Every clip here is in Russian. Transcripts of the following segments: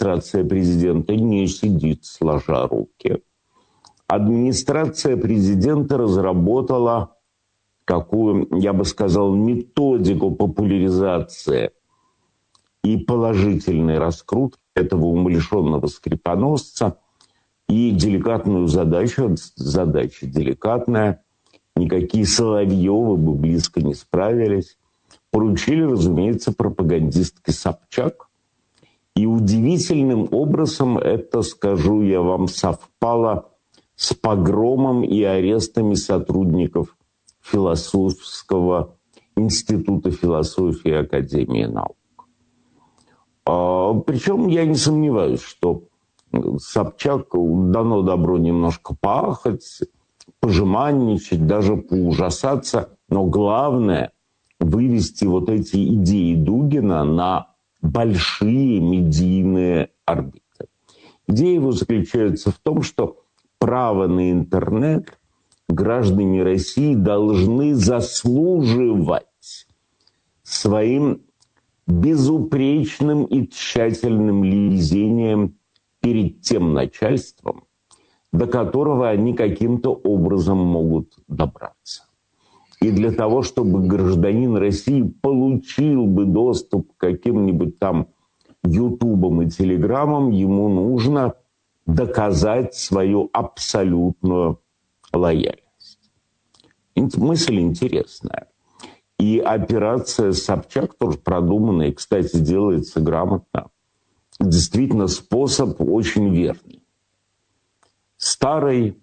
администрация президента не сидит сложа руки. Администрация президента разработала какую, я бы сказал, методику популяризации и положительной раскрутки этого умалишенного скрипоносца и деликатную задача деликатная, никакие Соловьевы бы близко не справились, поручили, разумеется, пропагандистке Собчак. И удивительным образом это, скажу я вам, совпало с погромом и арестами сотрудников Философского института философии Академии наук. Причем я не сомневаюсь, что Собчак дано добро немножко поахать, пожеманничать, даже поужасаться, но главное – вывести вот эти идеи Дугина на большие медийные орбиты. Идея его заключается в том, что право на интернет граждане России должны заслуживать своим безупречным и тщательным лизением перед тем начальством, до которого они каким-то образом могут добраться. И для того, чтобы гражданин России получил бы доступ к каким-нибудь там Ютубам и Телеграмам, ему нужно доказать свою абсолютную лояльность. Мысль интересная. И операция Собчак тоже продуманная, и, кстати, делается грамотно. Действительно, способ очень верный. Старый,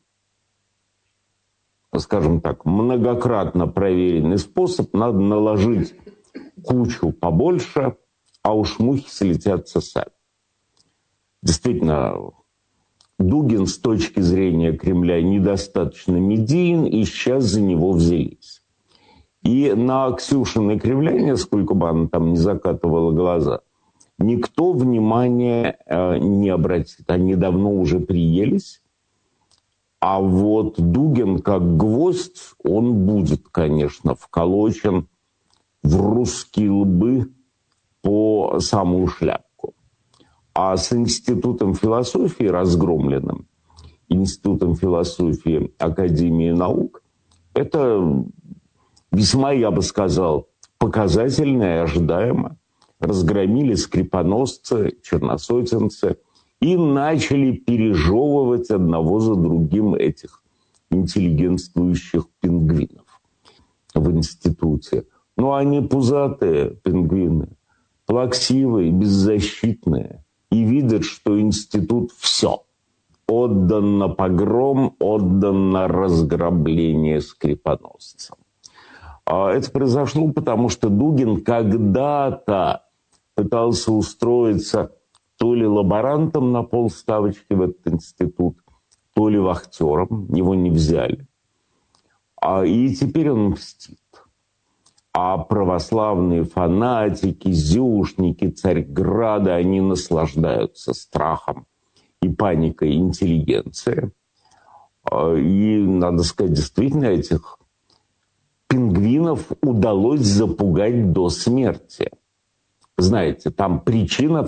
скажем так, многократно проверенный способ, надо наложить кучу побольше, а уж мухи слетятся сами. Действительно, Дугин с точки зрения Кремля недостаточно медиен, и сейчас за него взялись. И на Ксюшины кривляние, сколько бы она там не закатывала глаза, никто внимания не обратит. Они давно уже приелись. А вот Дугин, как гвоздь, он будет, конечно, вколочен в русские лбы по самую шляпку. А с Институтом философии, разгромленным, Институтом философии Академии наук, это весьма, я бы сказал, показательно и ожидаемо. Разгромили скрипоносцы, черносотенцы и начали пережевывать одного за другим этих интеллигентствующих пингвинов в институте. Но они пузатые пингвины, плаксивые, беззащитные. И видят, что институт все. Отдан на погром, отдан на разграбление скрипоносцам. Это произошло потому, что Дугин когда-то пытался устроиться то ли лаборантом на полставочки в этот институт, то ли вахтером. Его не взяли. И теперь он мстит. А православные фанатики, зюшники Царьграда, они наслаждаются страхом и паникой интеллигенции. И, надо сказать, действительно, этих пингвинов удалось запугать до смерти. Знаете, там причина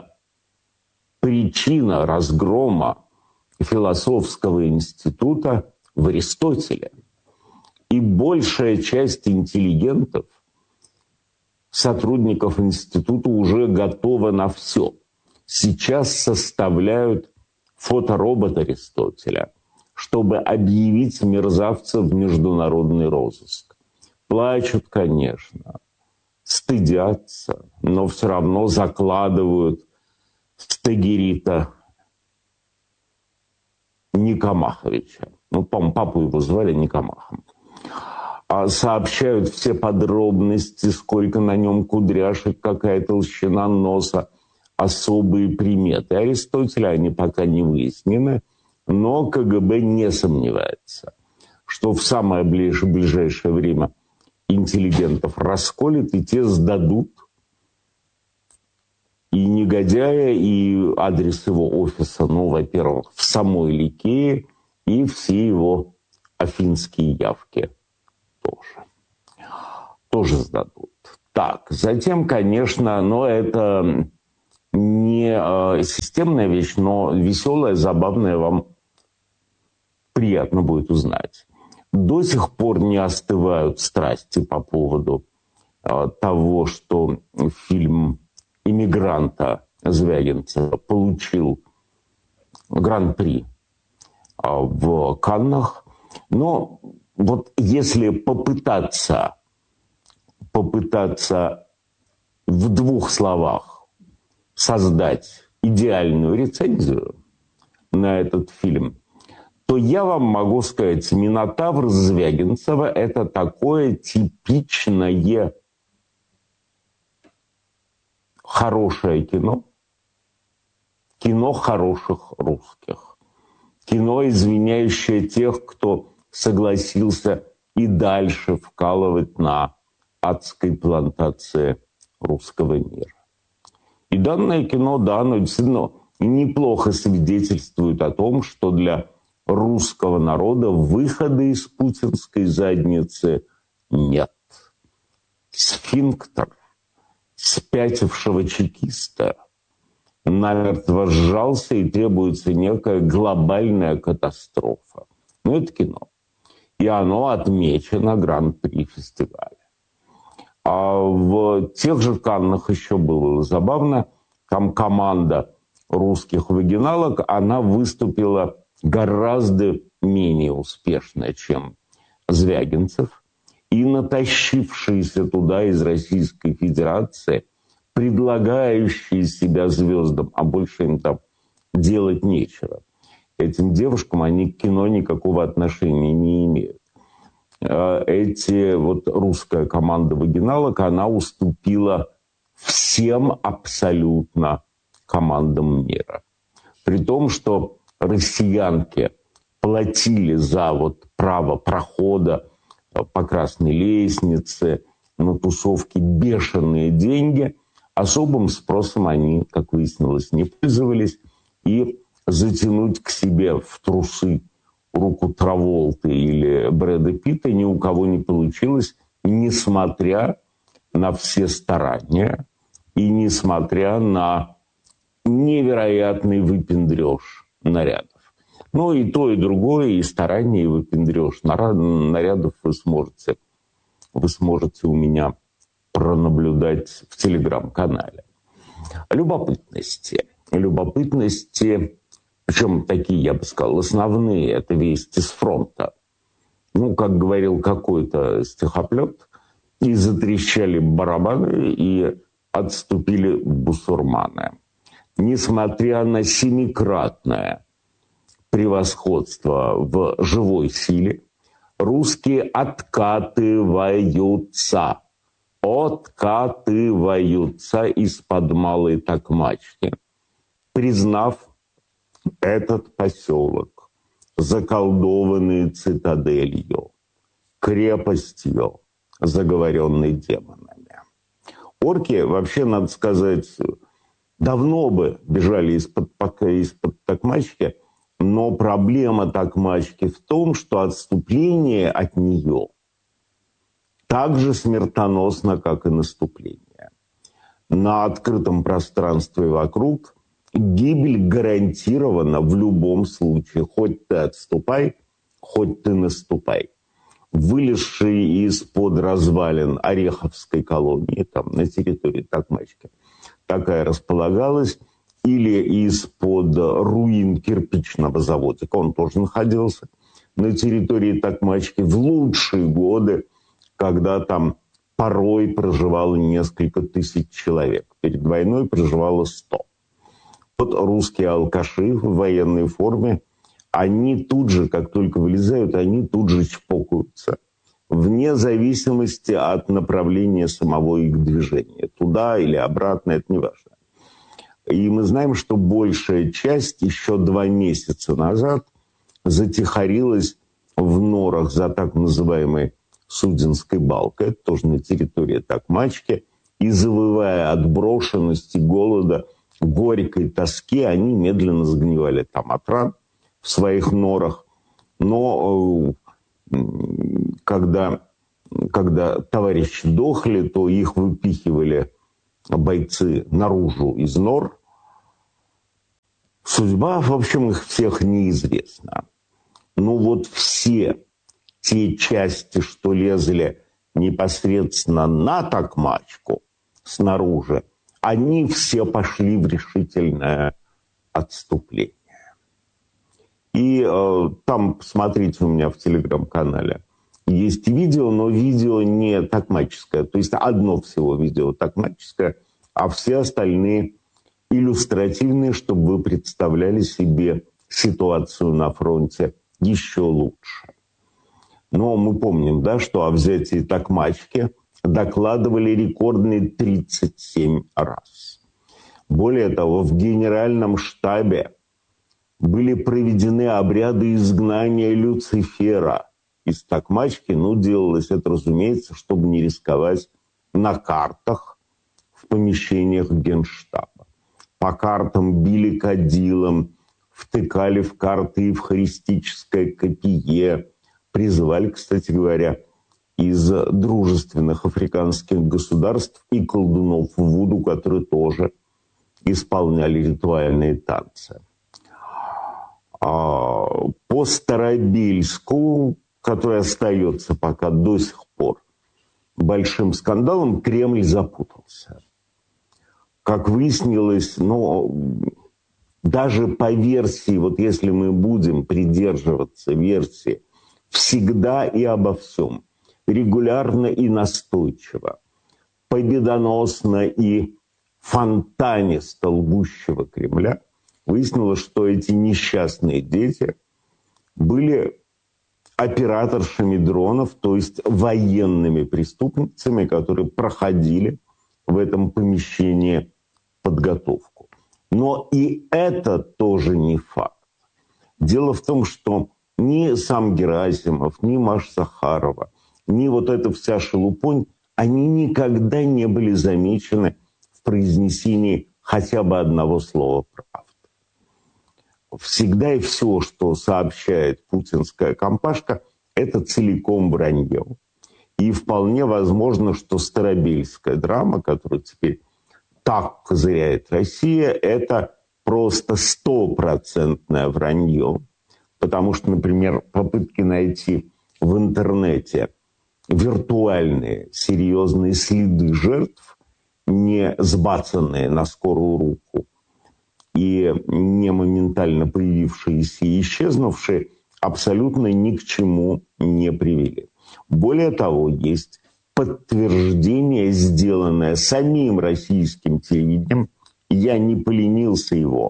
разгрома философского института в Аристотеле. И большая часть интеллигентов, сотрудников института, уже готова на все. Сейчас составляют фоторобот Аристотеля, чтобы объявить мерзавца в международный розыск. Плачут, конечно, стыдятся, но все равно закладывают Стагирита Никомаховича. По-моему, папу его звали Никомахом. Сообщают все подробности, сколько на нем кудряшек, какая толщина носа, особые приметы Аристотеля, они пока не выяснены, но КГБ не сомневается, что в самое ближайшее время интеллигентов расколет, и те сдадут и негодяя, и адрес его офиса, во-первых, в самой Ликее, и все его афинские явки тоже сдадут. Так, затем, конечно, но это не система системная вещь, но веселая, забавная, вам приятно будет узнать. До сих пор не остывают страсти по поводу того, что фильм «Иммигранта» Звягинцева получил гран-при в Каннах. Но вот если попытаться в двух словах создать идеальную рецензию на этот фильм, то я вам могу сказать, «Минотавр» Звягинцева – это такое типичное хорошее кино, кино хороших русских, кино, извиняющее тех, кто согласился и дальше вкалывать на адской плантации русского мира. И данное кино, да, оно действительно неплохо свидетельствует о том, что для русского народа выхода из путинской задницы нет. Сфинктер спятившего чекиста намертво сжался, и требуется некая глобальная катастрофа. Ну, это кино. И оно отмечено гран-при фестиваля. А в тех же Каннах еще было забавно. Там команда русских вагиналок, она выступила гораздо менее успешно, чем Звягинцев. И натащившиеся туда из Российской Федерации, предлагающие себя звездам, а больше им там делать нечего. Этим девушкам они к кино никакого отношения не имеют. Русская команда вагиналок, она уступила всем абсолютно командам мира. При том, что россиянки платили за право прохода по красной лестнице, на тусовки бешеные деньги, особым спросом они, как выяснилось, не пользовались. И затянуть к себе в трусы руку Траволты или Брэда Питта ни у кого не получилось, несмотря на все старания и несмотря на невероятный выпендреж нарядов. Ну и то, и другое, и старание, и выпендреж нарядов вы сможете у меня пронаблюдать в телеграм-канале. Любопытности, причем такие, я бы сказал, основные, это вести с фронта. Ну, как говорил какой-то стихоплет, и затрещали барабаны, и отступили бусурманы. Несмотря на 7-кратное превосходство в живой силе, русские откатываются из-под Малой Токмачки, признав этот поселок заколдованной цитаделью, крепостью, заговоренной демонами. Орки, вообще, надо сказать, давно бы бежали из-под Токмачки, но проблема Токмачки в том, что отступление от нее так же смертоносно, как и наступление. На открытом пространстве вокруг гибель гарантирована в любом случае. Хоть ты отступай, хоть ты наступай. Вылезшие из-под развалин Ореховской колонии, там на территории Токмачки, такая располагалась, или из-под руин кирпичного заводика, он тоже находился на территории Токмачки в лучшие годы, когда там порой проживало несколько тысяч человек. Перед войной проживало 100. Вот русские алкаши в военной форме, они тут же, как только вылезают, они тут же чпокаются. Вне зависимости от направления самого их движения. Туда или обратно, это не важно. И мы знаем, что большая часть еще 2 месяца назад затихарилась в норах за так называемой Судинской балкой, это тоже на территории Токмачки, и завывая от брошенности, голода, горькой тоски, они медленно сгнивали там от ран в своих норах. Но когда товарищи дохли, то их выпихивали бойцы наружу из нор, Судьба, в общем, их всех неизвестна. Ну вот все те части, что лезли непосредственно на токмачку снаружи, они все пошли в решительное отступление. И там, посмотрите, у меня в телеграм-канале есть видео, но видео не токмаческое. То есть одно всего видео токмаческое, а все остальные иллюстративные, чтобы вы представляли себе ситуацию на фронте еще лучше. Но мы помним, да, что о взятии Токмачки докладывали рекордные 37 раз. Более того, в генеральном штабе были проведены обряды изгнания Люцифера из Токмачки. Ну, делалось это, разумеется, чтобы не рисковать на картах в помещениях Генштаба. По картам били кадилом, втыкали в карты евхаристическое копье, призывали, кстати говоря, из дружественных африканских государств и колдунов вуду, которые тоже исполняли ритуальные танцы. По Старобельску, который остается пока до сих пор большим скандалом, Кремль запутался. Как выяснилось, даже по версии, вот если мы будем придерживаться версии всегда и обо всем, регулярно и настойчиво, победоносно и фонтаниста лгущего Кремля, выяснилось, что эти несчастные дети были операторшами дронов, то есть военными преступницами, которые проходили в этом помещении подготовку. Но и это тоже не факт. Дело в том, что ни сам Герасимов, ни Маша Захарова, ни вот эта вся шелупонь, они никогда не были замечены в произнесении хотя бы одного слова правды. Всегда и все, что сообщает путинская компашка, это целиком вранье. И вполне возможно, что Старобельская драма, которую теперь так козыряет Россия, это просто 100% вранье. Потому что, например, попытки найти в интернете виртуальные серьезные следы жертв, не сбацанные на скорую руку и не моментально появившиеся и исчезнувшие, абсолютно ни к чему не привели. Более того, есть подтверждение, сделанное самим российским телевидением. Я не поленился его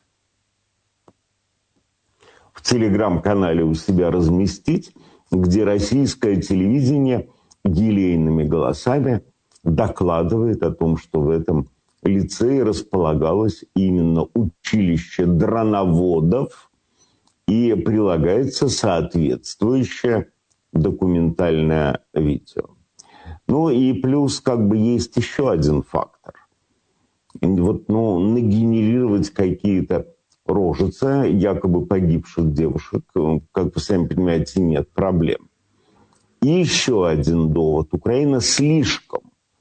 в телеграм-канале у себя разместить, где российское телевидение елейными голосами докладывает о том, что в этом лицее располагалось именно училище дроноводов и прилагается соответствующее документальное видео. Ну и плюс есть еще один фактор. Нагенерировать какие-то рожицы якобы погибших девушек, как вы сами понимаете, нет проблем. И еще один довод. Украина слишком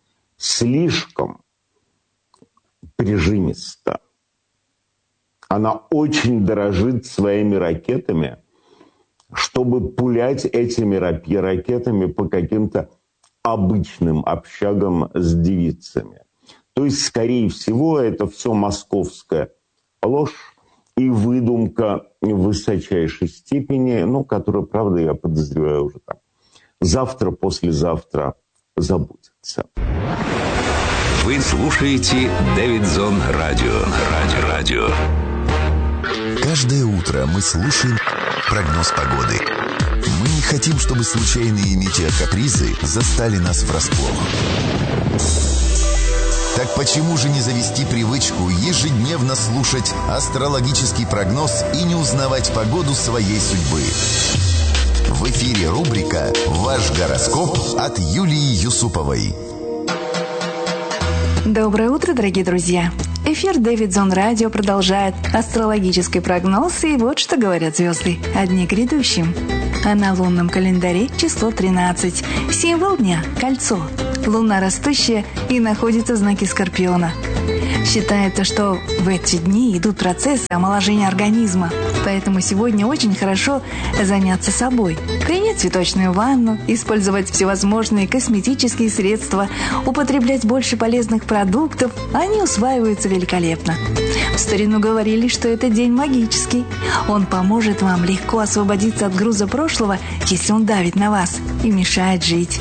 прижимиста. Она очень дорожит своими ракетами, чтобы пулять этими ракетами по каким-то обычным общагам с девицами. То есть, скорее всего, это все московская ложь и выдумка в высочайшей степени, которая, правда, я подозреваю, уже там завтра-послезавтра забудется. Вы слушаете Дэвидсон Радио. Каждое утро мы слушаем прогноз погоды. Мы не хотим, чтобы случайные метеокапризы застали нас врасплох. Так почему же не завести привычку ежедневно слушать астрологический прогноз и не узнавать погоду своей судьбы? В эфире рубрика «Ваш гороскоп» от Юлии Юсуповой. Доброе утро, дорогие друзья! Эфир Дэвидсон Радио продолжает астрологический прогноз, и вот что говорят звезды о дне грядущем. А на лунном календаре число 13. Символ дня – кольцо. Луна растущая и находится в знаке Скорпиона. Считается, что в эти дни идут процессы омоложения организма. Поэтому сегодня очень хорошо заняться собой. Принять цветочную ванну, использовать всевозможные косметические средства, употреблять больше полезных продуктов. Они усваиваются великолепно. В старину говорили, что это день магический. Он поможет вам легко освободиться от груза прошлого, если он давит на вас и мешает жить.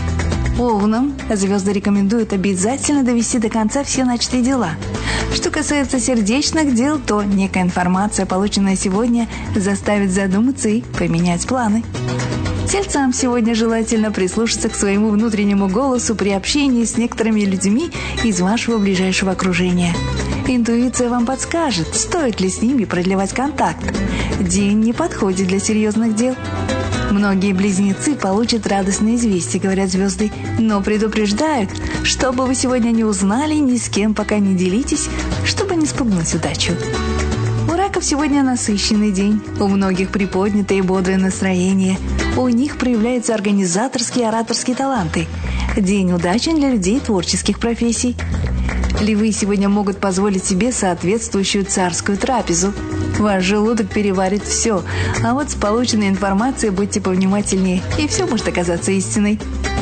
Овнам звезды рекомендуют обязательно довести до конца все начатые дела. Что касается сердечных дел, то некая информация, полученная сегодня, заставит задуматься и поменять планы. Тельцам сегодня желательно прислушаться к своему внутреннему голосу при общении с некоторыми людьми из вашего ближайшего окружения. Интуиция вам подскажет, стоит ли с ними продлевать контакт. День не подходит для серьезных дел. Многие близнецы получат радостные известия, говорят звезды, но предупреждают, что бы вы сегодня не узнали, ни с кем пока не делитесь, чтобы не спугнуть удачу. У раков сегодня насыщенный день, у многих приподнятое и бодрое настроение, у них проявляются организаторские и ораторские таланты. День удачен для людей творческих профессий. Львы сегодня могут позволить себе соответствующую царскую трапезу. Ваш желудок переварит все, а вот с полученной информацией будьте повнимательнее, и все может оказаться истиной.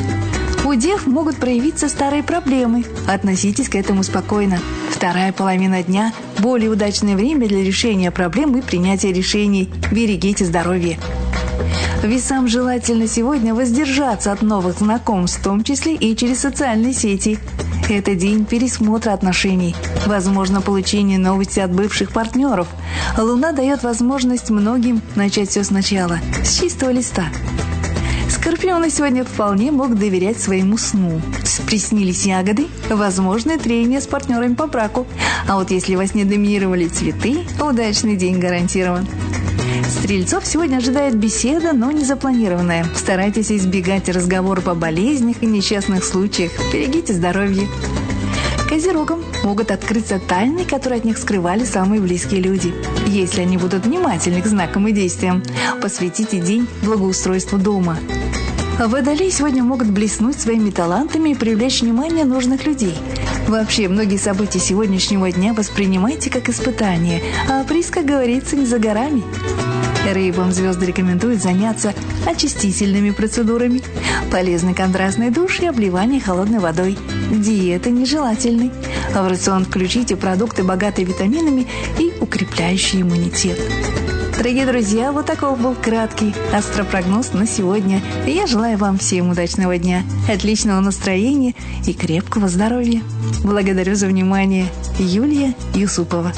У дев могут проявиться старые проблемы. Относитесь к этому спокойно. Вторая половина дня – более удачное время для решения проблем и принятия решений. Берегите здоровье. Весам желательно сегодня воздержаться от новых знакомств, в том числе и через социальные сети. Это день пересмотра отношений, возможно, получение новости от бывших партнеров. Луна дает возможность многим начать все сначала, с чистого листа. Скорпионы сегодня вполне могут доверять своему сну. Приснились ягоды, возможны трения с партнерами по браку. А вот если во сне доминировали цветы, удачный день гарантирован. Стрельцов сегодня ожидает беседа, но не запланированная. Старайтесь избегать разговоров о болезнях и несчастных случаях. Берегите здоровье. Козерогам могут открыться тайны, которые от них скрывали самые близкие люди. Если они будут внимательны к знакам и действиям, посвятите день благоустройству дома. Водолеи сегодня могут блеснуть своими талантами и привлечь внимание нужных людей. Вообще, многие события сегодняшнего дня воспринимайте как испытание, а приз, как говорится, не за горами. Рыбам звезды рекомендуют заняться очистительными процедурами. Полезны контрастный душ и обливание холодной водой. Диета нежелательной. В рацион включите продукты, богатые витаминами и укрепляющие иммунитет. Дорогие друзья, вот таков был краткий астропрогноз на сегодня. И я желаю вам всем удачного дня, отличного настроения и крепкого здоровья. Благодарю за внимание. Юлия Юсупова.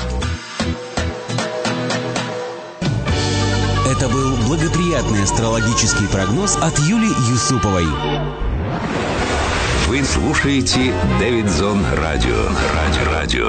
Это был благоприятный астрологический прогноз от Юлии Юсуповой. Вы слушаете Дэвидзон Радио.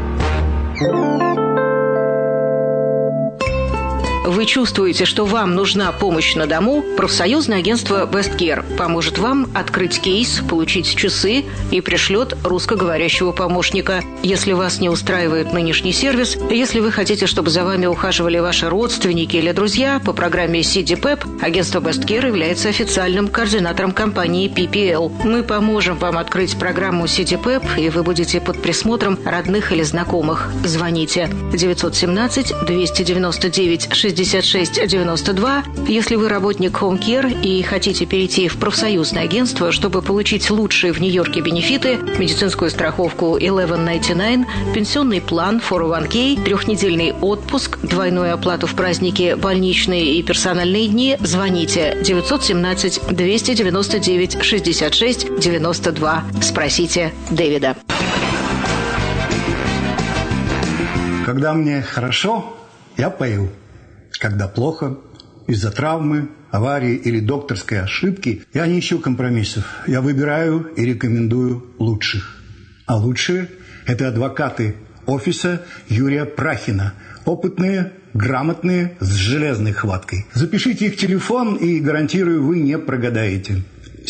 Вы чувствуете, что вам нужна помощь на дому? Профсоюзное агентство Westcare поможет вам открыть кейс, получить часы и пришлет русскоговорящего помощника. Если вас не устраивает нынешний сервис, если вы хотите, чтобы за вами ухаживали ваши родственники или друзья, по программе CDPEP агентство Westcare является официальным координатором компании PPL. Мы поможем вам открыть программу CDPEP, и вы будете под присмотром родных или знакомых. Звоните 917-299-6692. Если вы работник Home Care и хотите перейти в профсоюзное агентство, чтобы получить лучшие в Нью-Йорке бенефиты, медицинскую страховку 1199, пенсионный план 401k, трехнедельный отпуск, двойную оплату в праздники, больничные и персональные дни, звоните 917-299-6692. Спросите Дэвида. Когда мне хорошо, я пою. Когда плохо, из-за травмы, аварии или докторской ошибки, я не ищу компромиссов. Я выбираю и рекомендую лучших. А лучшие – это адвокаты офиса Юрия Прахина. Опытные, грамотные, с железной хваткой. Запишите их телефон, и, гарантирую, вы не прогадаете.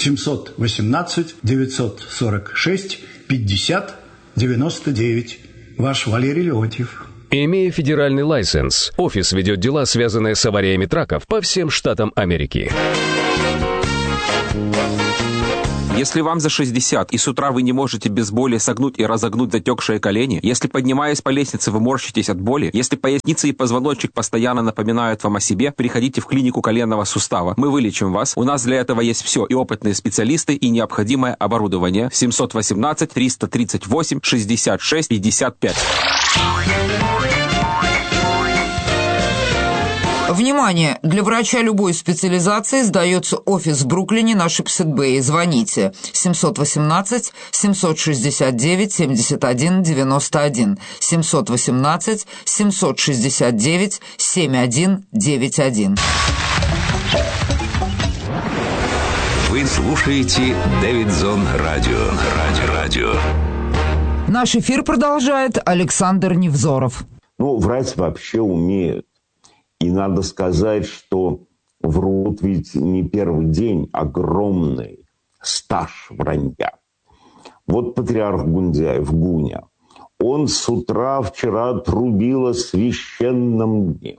718-946-50-99. Ваш Валерий Леонтьев. Имея федеральный лайсенс, офис ведет дела, связанные с авариями траков по всем штатам Америки. Если вам за 60 и с утра вы не можете без боли согнуть и разогнуть затекшие колени, если, поднимаясь по лестнице, вы морщитесь от боли, если поясница и позвоночник постоянно напоминают вам о себе, приходите в клинику коленного сустава. Мы вылечим вас. У нас для этого есть все, и опытные специалисты, и необходимое оборудование. 718-338-66-55. Внимание! Для врача любой специализации сдается офис в Бруклине на Шипсет-Бэй. Звоните 718-769-7191. 718-769-7191. Вы слушаете Дэвидзон Радио. Наш эфир продолжает Александр Невзоров. Врать вообще умеют. И надо сказать, что врут ведь не первый день, огромный стаж вранья. Вот патриарх Гундяев, Гуня, он с утра вчера трубил о священном дне.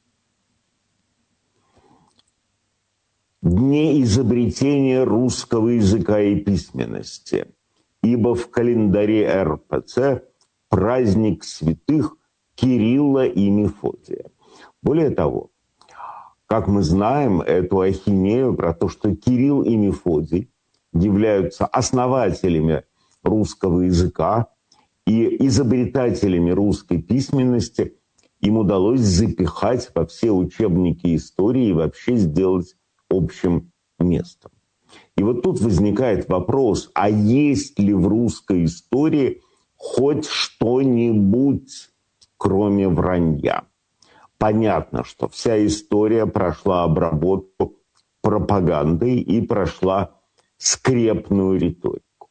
Дне изобретения русского языка и письменности, ибо в календаре РПЦ праздник святых Кирилла и Мефодия. Более того, как мы знаем, эту ахинею про то, что Кирилл и Мефодий являются основателями русского языка и изобретателями русской письменности, им удалось запихать во все учебники истории и вообще сделать общим местом. И вот тут возникает вопрос, а есть ли в русской истории хоть что-нибудь, кроме вранья? Понятно, что вся история прошла обработку пропагандой и прошла скрепную риторику.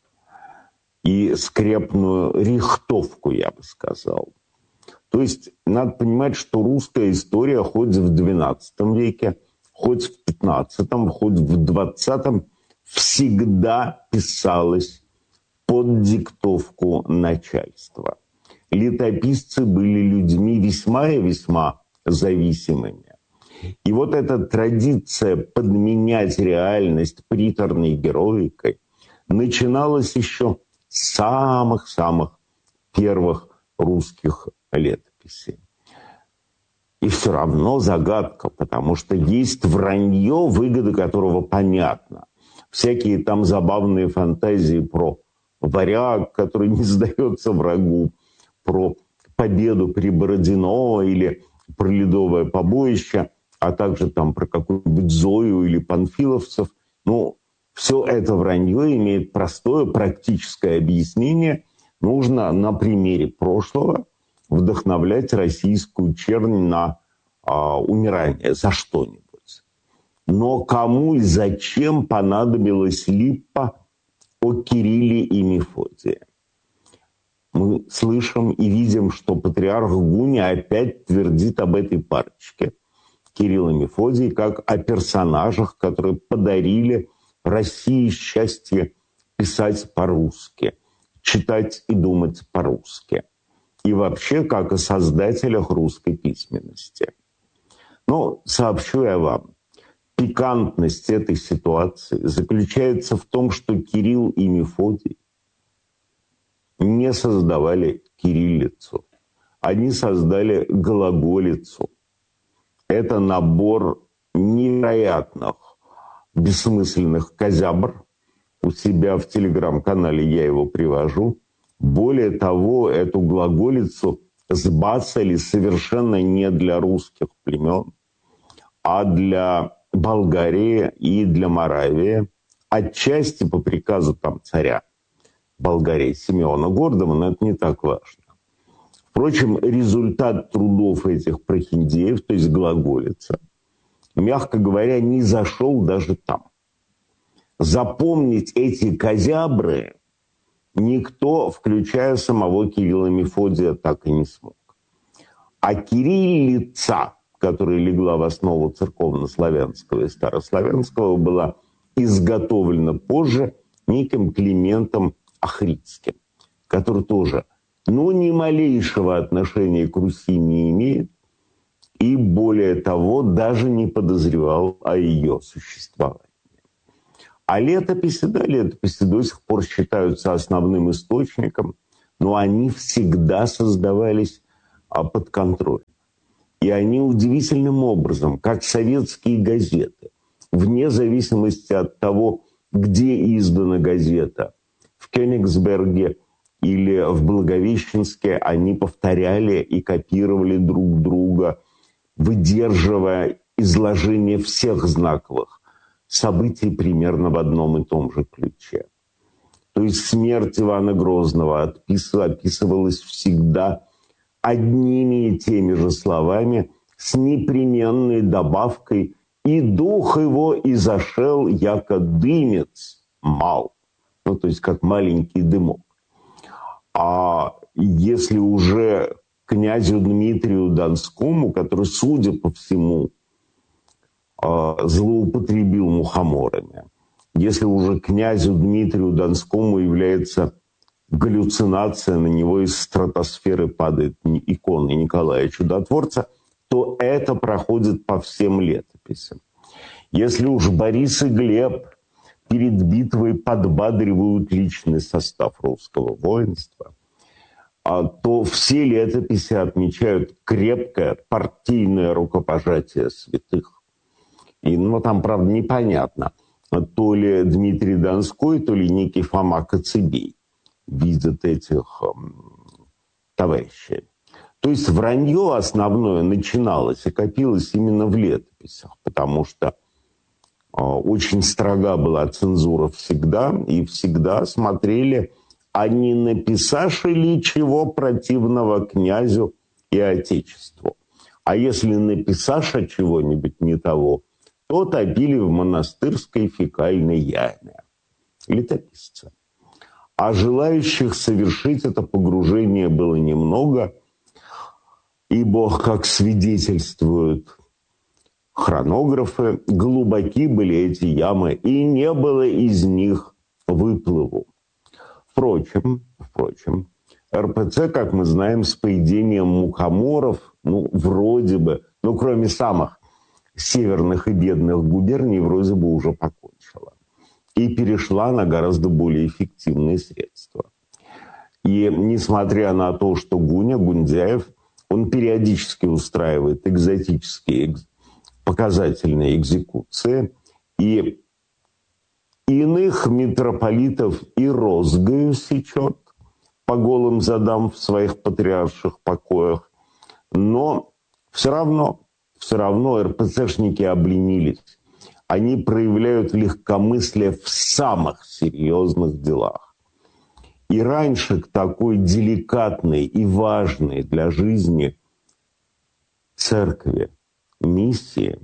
И скрепную рихтовку, я бы сказал. То есть надо понимать, что русская история хоть в XII веке, хоть в XV, хоть в XX всегда писалась под диктовку начальства. Летописцы были людьми весьма и весьма зависимыми. И вот эта традиция подменять реальность приторной героикой начиналась еще с самых-самых первых русских летописей. И все равно загадка, потому что есть вранье, выгода которого понятна. Всякие там забавные фантазии про варяг, который не сдается врагу, про победу при Бородино или про ледовое побоище, а также там про какую-нибудь Зою или панфиловцев. Все это вранье имеет простое практическое объяснение. Нужно на примере прошлого вдохновлять российскую чернь на умирание за что-нибудь. Но кому и зачем понадобилась липпа о Кирилле и Мефодии? Мы слышим и видим, что патриарх Гуня опять твердит об этой парочке Кирилл и Мефодий как о персонажах, которые подарили России счастье писать по-русски, читать и думать по-русски. И вообще как о создателях русской письменности. Но сообщу я вам, пикантность этой ситуации заключается в том, что Кирилл и Мефодий не создавали кириллицу. Они создали глаголицу. Это набор невероятных, бессмысленных козябр. У себя в телеграм-канале я его привожу. Более того, эту глаголицу сбацали совершенно не для русских племен, а для Болгарии и для Моравии. Отчасти по приказу там царя Болгарии Симеона Гордого, но это не так важно. Впрочем, результат трудов этих прохиндеев, то есть глаголица, мягко говоря, не зашел даже там. Запомнить эти козябры никто, включая самого Кирилла Мефодия, так и не смог. А кириллица, которая легла в основу церковнославянского и старославянского, была изготовлена позже неким Климентом Ахридским, который тоже, ни малейшего отношения к Руси не имеет и, более того, даже не подозревал о ее существовании. А летописи до сих пор считаются основным источником, но они всегда создавались под контролем. И они удивительным образом, как советские газеты, вне зависимости от того, где издана газета, в Кёнигсберге или в Благовещенске, они повторяли и копировали друг друга, выдерживая изложение всех знаковых событий примерно в одном и том же ключе. То есть смерть Ивана Грозного описывалась всегда одними и теми же словами, с непременной добавкой «и дух его изошел, яко дымец мал». Ну, то есть как маленький дымок. А если уже князю Дмитрию Донскому, который, судя по всему, злоупотребил мухоморами, если уже князю Дмитрию Донскому является галлюцинация, на него из стратосферы падает икона Николая Чудотворца, то это проходит по всем летописям. Если уж Борис и Глеб перед битвой подбадривают личный состав русского воинства, то все летописи отмечают крепкое партийное рукопожатие святых. И, там, правда, непонятно, то ли Дмитрий Донской, то ли некий Фома Коцебей видят этих товарищей. То есть вранье основное начиналось и копилось именно в летописях, потому что очень строга была цензура всегда, и всегда смотрели, а не написашь ли чего противного князю и отечеству. А если написашь чего-нибудь не того, то топили в монастырской фекальной яме. Летописцы. А желающих совершить это погружение было немного, ибо, как свидетельствуют хронографы, глубоки были эти ямы, и не было из них выплыву. Впрочем, РПЦ, как мы знаем, с поедением мухоморов, вроде бы, кроме самых северных и бедных губерний, вроде бы уже покончила. И перешла на гораздо более эффективные средства. И несмотря на то, что Гундяев, он периодически устраивает экзотические показательные экзекуции, и иных митрополитов и розгою сечет по голым задам в своих патриарших покоях, но все равно РПЦшники обленились. Они проявляют легкомыслие в самых серьезных делах. И раньше к такой деликатной и важной для церкви миссии,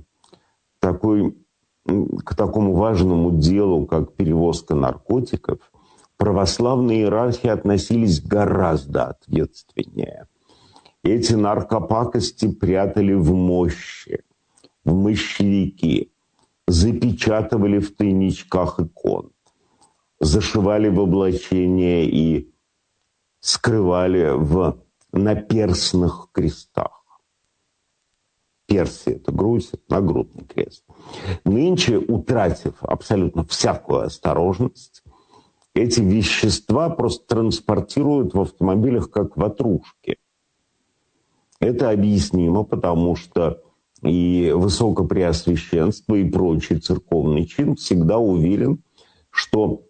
к такому важному делу, как перевозка наркотиков, православные иерархи относились гораздо ответственнее. Эти наркопакости прятали в мощи, в мощевики, запечатывали в тайничках икон, зашивали в облачение и скрывали в наперстных крестах. Персия – это грудь, нагрудный крест. Нынче, утратив абсолютно всякую осторожность, эти вещества просто транспортируют в автомобилях как ватрушки. Это объяснимо, потому что и Высокопреосвященство, и прочий церковный чин всегда уверен, что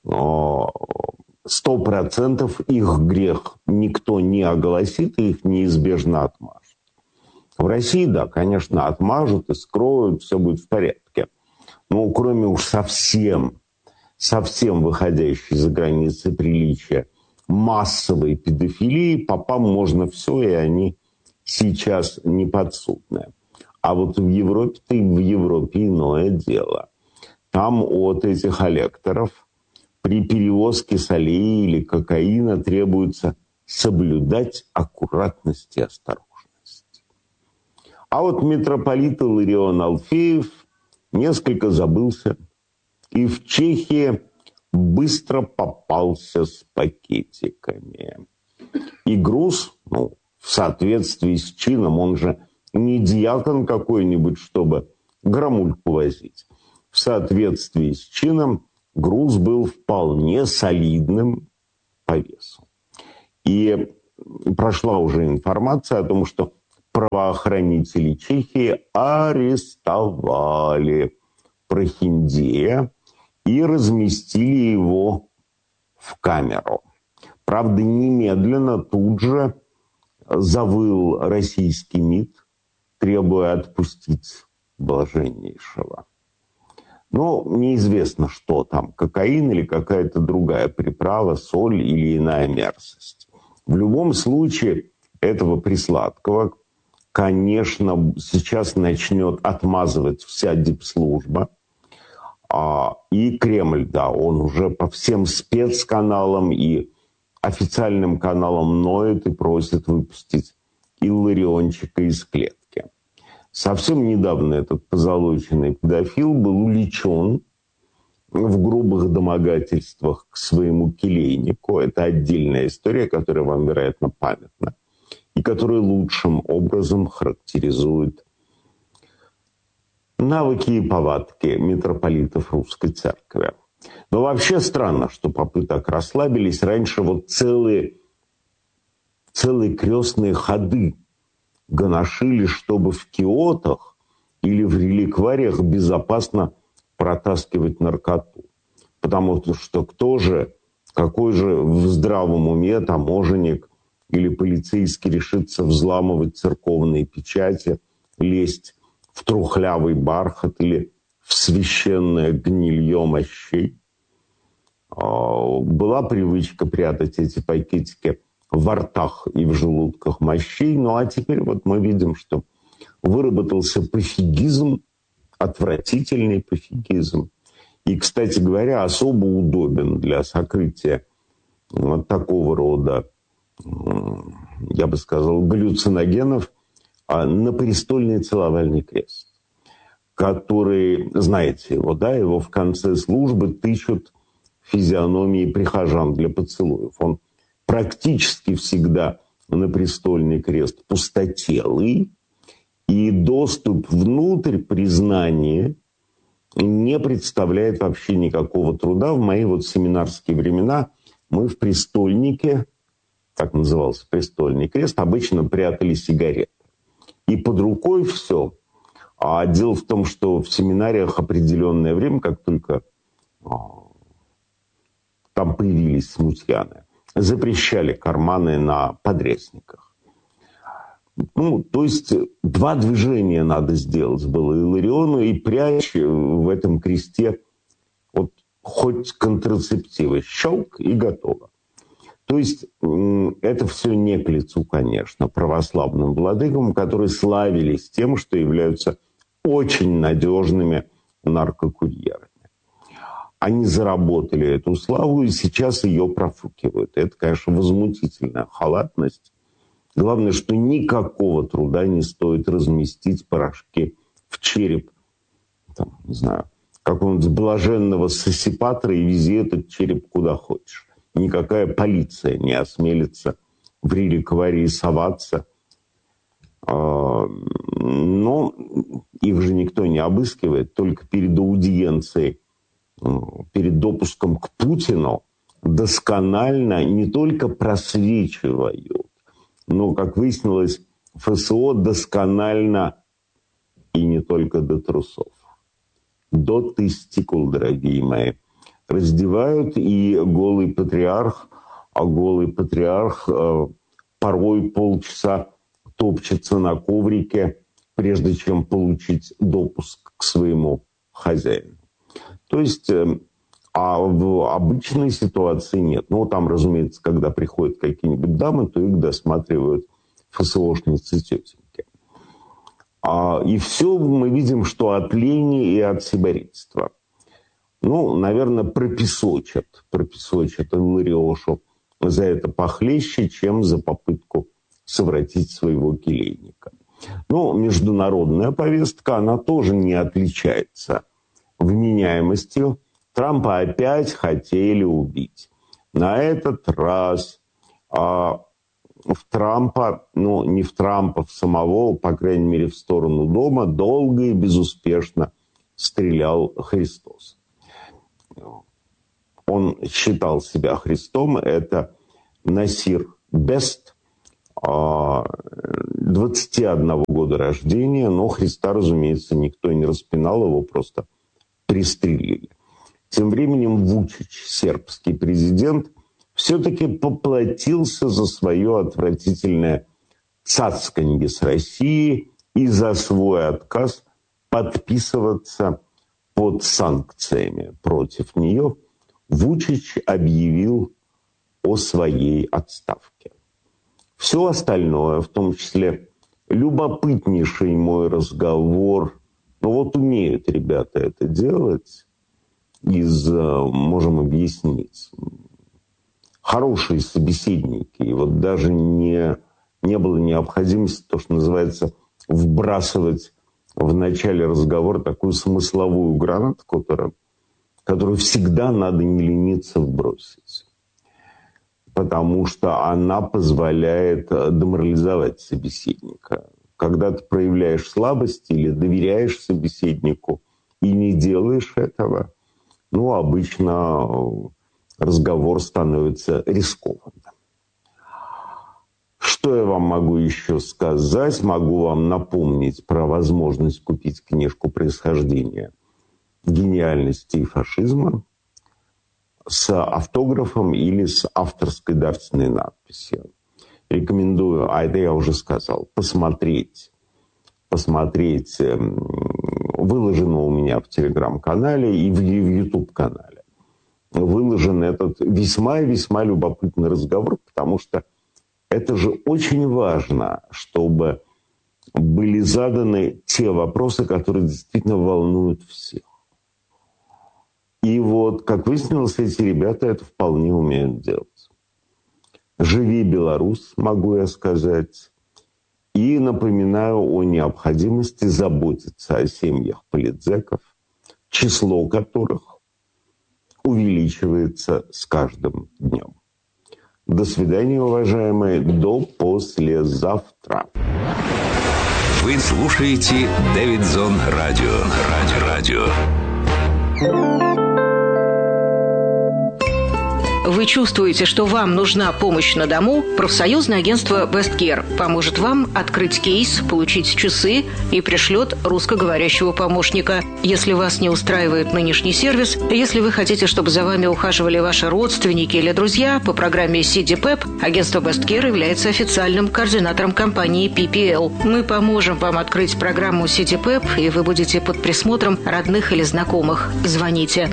100% их грех никто не огласит, и их неизбежно отмажут. В России, да, конечно, отмажут и скроют, все будет в порядке. Но кроме уж совсем выходящей за границы приличия массовой педофилии, попам можно все, и они сейчас неподсудны. А вот в Европе иное дело. Там от этих электоров при перевозке солей или кокаина требуется соблюдать аккуратность и осторожность. А вот митрополит Иларион Алфеев несколько забылся и в Чехии быстро попался с пакетиками. И груз, в соответствии с чином, он же не диакон какой-нибудь, чтобы грамульку возить. в соответствии с чином груз был вполне солидным по весу. И прошла уже информация о том, что правоохранители Чехии арестовали прохиндея и разместили его в камеру. Правда, немедленно тут же завыл российский МИД, требуя отпустить блаженнейшего. Но неизвестно, что там, кокаин или какая-то другая приправа, соль или иная мерзость. В любом случае, этого присладкого, конечно, сейчас начнет отмазывать вся дипслужба. И Кремль, да, он уже по всем спецканалам и официальным каналам ноет и просит выпустить Иллариончика из клетки. Совсем недавно этот позолоченный педофил был уличен в грубых домогательствах к своему келейнику. Это отдельная история, которая вам, вероятно, памятна, и которая лучшим образом характеризует навыки и повадки митрополитов Русской Церкви. Но вообще странно, что попы так расслабились. Раньше вот целые крестные ходы гоношили, чтобы в киотах или в реликвариях безопасно протаскивать наркоту. Потому что какой же в здравом уме таможенник или полицейский решится взламывать церковные печати, лезть в трухлявый бархат или в священное гнилье мощей. Была привычка прятать эти пакетики во ртах и в желудках мощей. Ну а теперь вот мы видим, что выработался пофигизм, отвратительный пофигизм. И, кстати говоря, особо удобен для сокрытия вот такого рода, я бы сказал, галлюциногенов напрестольный целовальный крест, который, знаете его, да, его в конце службы тычут физиономии прихожан для поцелуев. Он практически всегда напрестольный крест пустотелый, и доступ внутрь признания не представляет вообще никакого труда. В мои вот семинарские времена мы в престольнике, так назывался престольный крест, обычно прятали сигареты. И под рукой все. А дело в том, что в семинариях определенное время, как только там появились смутьяны, запрещали карманы на подрясниках. Ну, то есть 2 движения надо сделать было Иллариону, и прячь в этом кресте вот хоть контрацептивы. Щелк и готово. То есть это все не к лицу, конечно, православным владыкам, которые славились тем, что являются очень надежными наркокурьерами. Они заработали эту славу и сейчас ее профукивают. Это, конечно, возмутительная халатность. Главное, что никакого труда не стоит разместить порошки в череп, там, не знаю, какого-нибудь блаженного сосипатора и вези этот череп куда хочешь. Никакая полиция не осмелится в реликварии соваться. Но их же никто не обыскивает. Только перед аудиенцией, перед допуском к Путину досконально не только просвечивают, но, как выяснилось, ФСО досконально и не только до трусов. До тестикул, дорогие мои. Раздевают, и голый патриарх порой полчаса топчется на коврике, прежде чем получить допуск к своему хозяину. То есть, а в обычной ситуации нет. Ну, там, разумеется, когда приходят какие-нибудь дамы, то их досматривают ФСОшницы тетеньки. И все мы видим, что от лени и от сиборитства. Ну, наверное, пропесочат Иллариошу за это похлеще, чем за попытку совратить своего келейника. Но международная повестка, она тоже не отличается вменяемостью. Трампа опять хотели убить. На этот раз в Трампа, ну, не в Трампа, в самого, по крайней мере, в сторону дома, долго и безуспешно стрелял Христос. Он считал себя Христом. Это Насир Бест, 21 года рождения, но Христа, разумеется, никто не распинал, его просто пристрелили. Тем временем Вучич, сербский президент, все-таки поплатился за свое отвратительное цацканье с Россией и за свой отказ подписываться под санкциями против нее. Вучич объявил о своей отставке. Все остальное, в том числе любопытнейший мой разговор, умеют ребята это делать, можем объяснить, хорошие собеседники, и даже не было необходимости, то, что называется, вбрасывать в начале разговора такую смысловую гранату, которую всегда надо не лениться вбросить. Потому что она позволяет деморализовать собеседника. Когда ты проявляешь слабость или доверяешь собеседнику и не делаешь этого, обычно разговор становится рискованным. Что я вам могу еще сказать? Могу вам напомнить про возможность купить книжку «Происхождение гениальности и фашизма» с автографом или с авторской дарственной надписью. Рекомендую, это я уже сказал, посмотреть. Выложено у меня в Телеграм-канале и в YouTube-канале. Выложен этот весьма и весьма любопытный разговор, потому что это же очень важно, чтобы были заданы те вопросы, которые действительно волнуют всех. И как выяснилось, эти ребята это вполне умеют делать. Живи, Беларусь, могу я сказать. И напоминаю о необходимости заботиться о семьях политзеков, число которых увеличивается с каждым днем. До свидания, уважаемые. До послезавтра. Вы слушаете Дэвидзон Радио. Вы чувствуете, что вам нужна помощь на дому? Профсоюзное агентство «Весткер» поможет вам открыть кейс, получить часы и пришлет русскоговорящего помощника. Если вас не устраивает нынешний сервис, если вы хотите, чтобы за вами ухаживали ваши родственники или друзья, по программе CDPEP агентство «Весткер» является официальным координатором компании PPL. Мы поможем вам открыть программу CDPEP, и вы будете под присмотром родных или знакомых. Звоните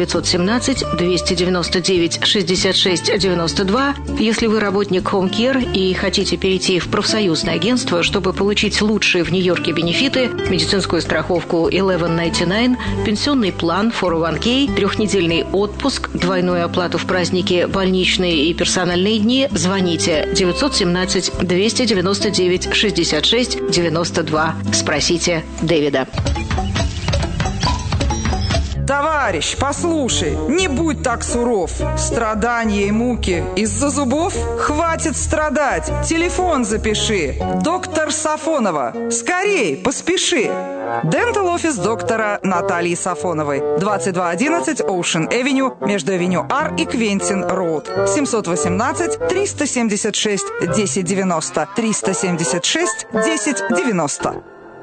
917-299-6692. Если вы работник Home Care и хотите перейти в профсоюзное агентство, чтобы получить лучшие в Нью-Йорке бенефиты, медицинскую страховку 1199, пенсионный план 401k, 3-недельный отпуск, двойную оплату в праздники, больничные и персональные дни, звоните 917-299-6692. Спросите Дэвида. Товарищ, послушай, не будь так суров. Страдания и муки из-за зубов? Хватит страдать. Телефон запиши. Доктор Сафонова. Скорей, поспеши. Дентал офис доктора Натальи Сафоновой. 2211 Ocean Avenue между авеню Ар и Квентин Роуд. 718-376-1090. 376-1090.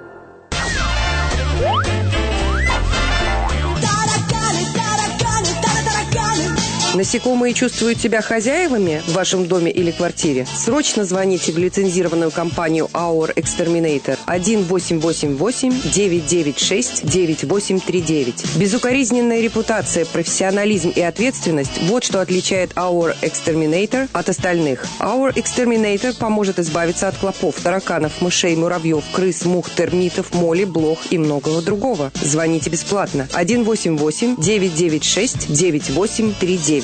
Насекомые чувствуют себя хозяевами в вашем доме или квартире? Срочно звоните в лицензированную компанию Our Exterminator 1-888-996-9839. Безукоризненная репутация, профессионализм и ответственность – вот что отличает Our Exterminator от остальных. Our Exterminator поможет избавиться от клопов, тараканов, мышей, муравьев, крыс, мух, термитов, моли, блох и многого другого. Звоните бесплатно 1-888-996-9839.